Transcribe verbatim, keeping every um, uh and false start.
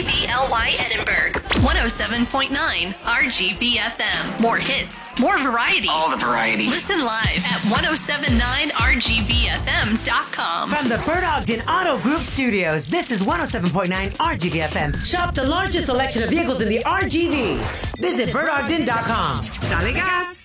K B L Y Edinburgh, one oh seven point nine R G V F M. More hits, more variety. All the variety. Listen live at ten seventy-nine R G V F M dot com. From the Bert Ogden Auto Group Studios, this is one oh seven point nine R G V F M. Shop the largest selection of vehicles in the R G V. Visit bert ogden dot com. Dale gas.